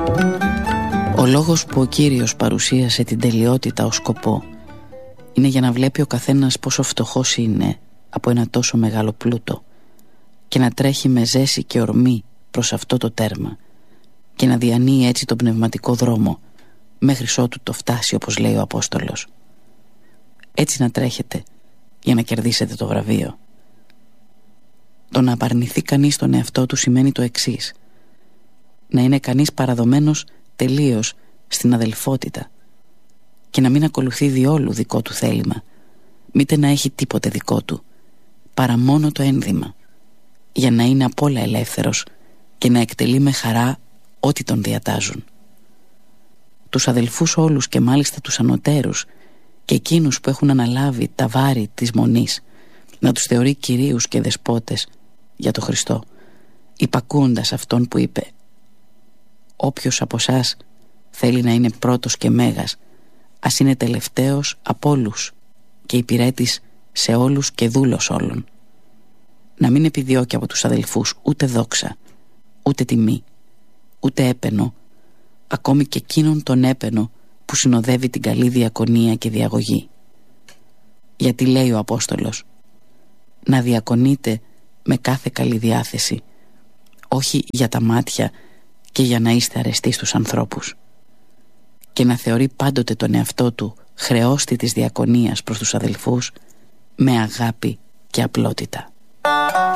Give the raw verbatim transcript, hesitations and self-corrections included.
Ο λόγος που ο Κύριος παρουσίασε την τελειότητα ως σκοπό είναι για να βλέπει ο καθένας πόσο φτωχός είναι από ένα τόσο μεγάλο πλούτο και να τρέχει με ζέση και ορμή προς αυτό το τέρμα και να διανύει έτσι τον πνευματικό δρόμο μέχρι ότου το φτάσει, όπως λέει ο Απόστολος. Έτσι να τρέχετε για να κερδίσετε το βραβείο. Το να απαρνηθεί κανείς τον εαυτό του σημαίνει το εξής: να είναι κανείς παραδομένος τελείως στην αδελφότητα και να μην ακολουθεί διόλου δικό του θέλημα, μήτε να έχει τίποτε δικό του παρά μόνο το ένδυμα, για να είναι απ' όλα ελεύθερος και να εκτελεί με χαρά ό,τι τον διατάζουν. Τους αδελφούς όλους και μάλιστα τους ανωτέρους και εκείνους που έχουν αναλάβει τα βάρη της μονής να τους θεωρεί κυρίους και δεσπότες για το Χριστό, υπακούοντας αυτόν που είπε: «Όποιος από εσάς θέλει να είναι πρώτος και μέγας, ας είναι τελευταίος από όλους και υπηρέτης σε όλους και δούλος όλων». Να μην επιδιώκει από τους αδελφούς ούτε δόξα, ούτε τιμή, ούτε έπαινο, ακόμη και εκείνον τον έπαινο που συνοδεύει την καλή διακονία και διαγωγή. Γιατί λέει ο Απόστολος: να διακονείτε με κάθε καλή διάθεση, όχι για τα μάτια και για να είστε αρεστοί στους ανθρώπους, και να θεωρεί πάντοτε τον εαυτό του χρεώστη της διακονίας προς τους αδελφούς με αγάπη και απλότητα.